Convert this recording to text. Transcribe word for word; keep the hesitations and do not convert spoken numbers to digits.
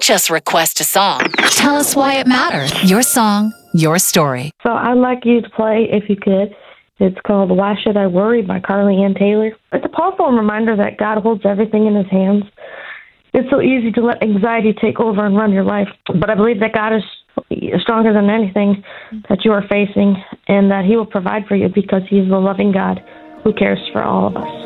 Don't just request a song. Tell us why it matters. Your song, your story. So I'd like you to play, if you could. It's called Why Should I Worry by Carly Ann Taylor. It's a powerful reminder that God holds everything in his hands. It's so easy to let anxiety take over and run your life, but I believe that God is stronger than anything that you are facing, and that he will provide for you because he is the loving God who cares for all of us.